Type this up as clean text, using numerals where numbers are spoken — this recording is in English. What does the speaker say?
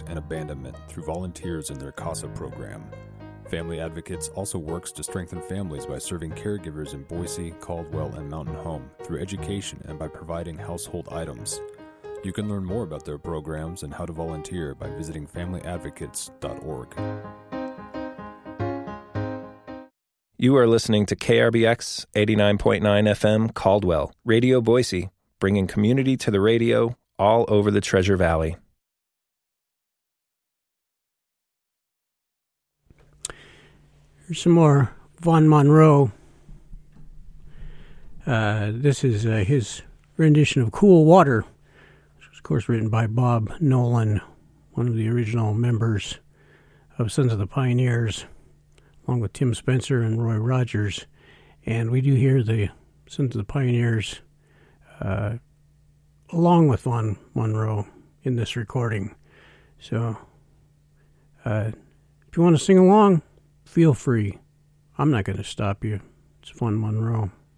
and abandonment through volunteers in their CASA program. Family Advocates also works to strengthen families by serving caregivers in Boise, Caldwell, and Mountain Home through education and by providing household items. You can learn more about their programs and how to volunteer by visiting familyadvocates.org. You are listening to KRBX 89.9 FM Caldwell, Radio Boise, bringing community to the radio all over the Treasure Valley. Here's some more Vaughn Monroe. This is his rendition of Cool Water, which was, of course, written by Bob Nolan, one of the original members of Sons of the Pioneers, along with Tim Spencer and Roy Rogers. And we do hear the Sons of the Pioneers along with Vaughn Monroe in this recording. So if you want to sing along, feel free. I'm not going to stop you. It's Vaughn Monroe.